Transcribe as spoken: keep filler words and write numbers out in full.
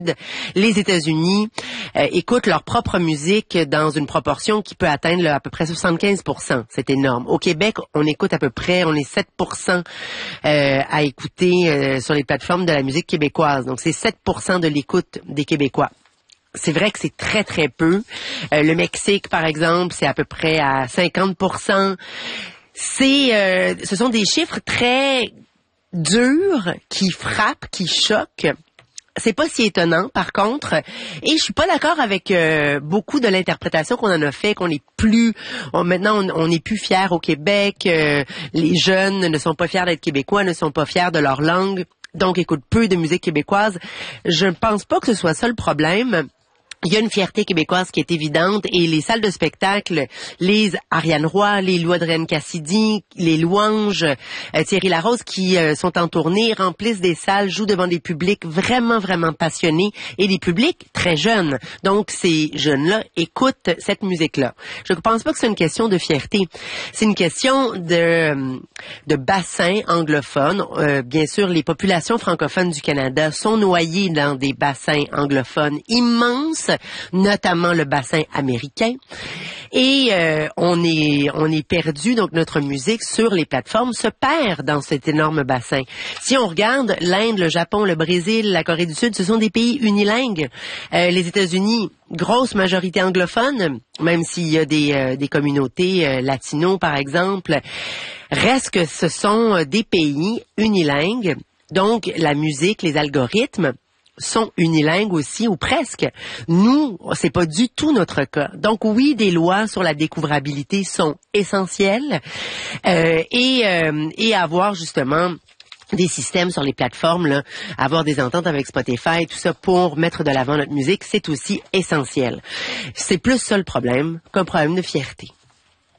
Les États-Unis euh, écoutent leur propre musique dans une proportion qui peut atteindre là, à peu près soixante-quinze pour cent. C'est énorme. Au Québec, on écoute à peu près, on est sept pour cent euh, à écouter euh, sur les plateformes de la musique québécoise. Donc, c'est sept pour cent de l'écoute des Québécois. C'est vrai que c'est très, très peu. Euh, le Mexique, par exemple, c'est à peu près à cinquante pour cent. C'est, euh, ce sont des chiffres très durs qui frappent, qui choquent. C'est pas si étonnant, par contre, et je suis pas d'accord avec euh, beaucoup de l'interprétation qu'on en a fait, qu'on est plus, on, maintenant on, on est plus fiers au Québec, euh, les jeunes ne sont pas fiers d'être québécois, ne sont pas fiers de leur langue, donc écoutent peu de musique québécoise. Je ne pense pas que ce soit ça le problème. Il y a une fierté québécoise qui est évidente et les salles de spectacle, les Ariane Roy, les Lou Adrienne Cassidy, les Louanges, euh, Thierry Larose qui euh, sont en tournée, remplissent des salles, jouent devant des publics vraiment, vraiment passionnés et des publics très jeunes. Donc, ces jeunes-là écoutent cette musique-là. Je ne pense pas que c'est une question de fierté. C'est une question de, de bassin anglophone. Euh, bien sûr, les populations francophones du Canada sont noyées dans des bassins anglophones immenses, notamment le bassin américain, et euh, on est on est perdu, donc notre musique sur les plateformes se perd dans cet énorme bassin. Si on regarde l'Inde, le Japon, le Brésil, la Corée du Sud, ce sont des pays unilingues. Euh, les États-Unis, grosse majorité anglophone, même s'il y a des euh, des communautés euh, latino par exemple, reste que ce sont euh, des pays unilingues. Donc la musique, les algorithmes sont unilingues aussi, ou presque. Nous, c'est pas du tout notre cas. Donc oui, des lois sur la découvrabilité sont essentielles euh, et, euh, et avoir justement des systèmes sur les plateformes, là, avoir des ententes avec Spotify, tout ça pour mettre de l'avant notre musique, c'est aussi essentiel. C'est plus ça le problème qu'un problème de fierté.